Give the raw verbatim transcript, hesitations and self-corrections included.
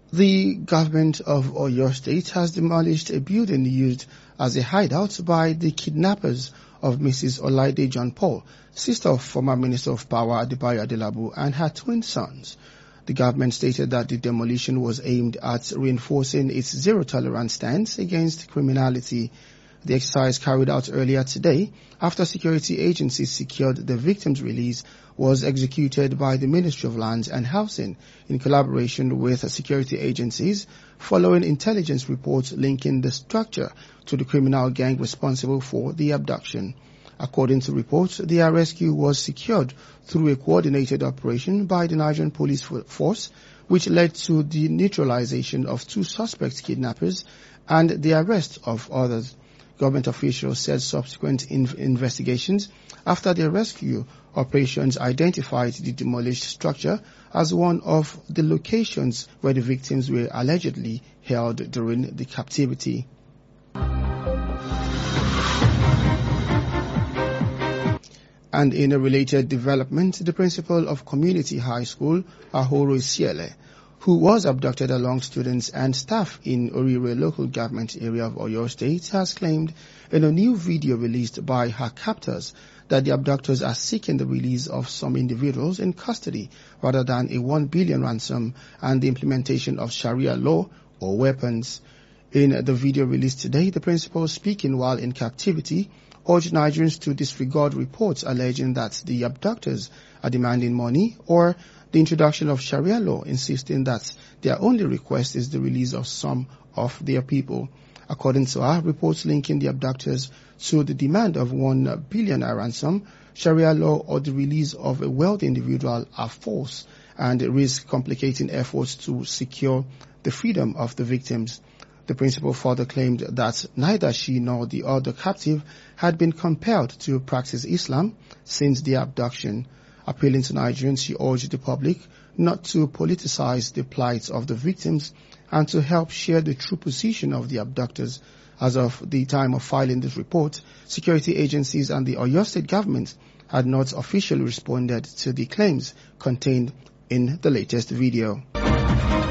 The government of Oyo State has demolished a building used as a hideout by the kidnappers of Missus Olaide John Paul, sister of former Minister of Power Adebayo Adelabu, and her twin sons. The government stated that the demolition was aimed at reinforcing its zero-tolerance stance against criminality. The exercise, carried out earlier today after security agencies secured the victims' release, was executed by the Ministry of Lands and Housing in collaboration with security agencies following intelligence reports linking the structure to the criminal gang responsible for the abduction. According to reports, the rescue was secured through a coordinated operation by the Nigerian Police Force, which led to the neutralization of two suspect kidnappers and the arrest of others. Government officials said subsequent in investigations after the rescue operations identified the demolished structure as one of the locations where the victims were allegedly held during the captivity. And in a related development, the principal of Community High School, Ahoro Isiele, who was abducted along students and staff in Orire local government area of Oyo State, has claimed in a new video released by her captors that the abductors are seeking the release of some individuals in custody rather than a one billion ransom and the implementation of Sharia law or weapons. In the video released today, the principal, speaking while in captivity, urged Nigerians to disregard reports alleging that the abductors are demanding money or the introduction of Sharia law, insisting that their only request is the release of some of their people. According to her, reports linking the abductors to the demand of one billion ransom, Sharia law, or the release of a wealthy individual are false and risk complicating efforts to secure the freedom of the victims. The principal further claimed that neither she nor the other captive had been compelled to practice Islam since the abduction. Appealing to Nigerians, she urged the public not to politicize the plight of the victims and to help share the true position of the abductors. As of the time of filing this report, security agencies and the Oyo State government had not officially responded to the claims contained in the latest video.